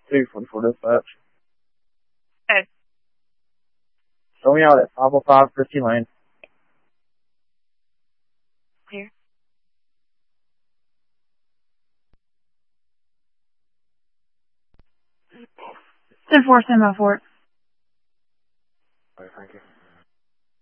244 dispatch. Okay. Show me out at 505 Christie Lane. Clear. 10-4, stand by for it. Okay, thank you.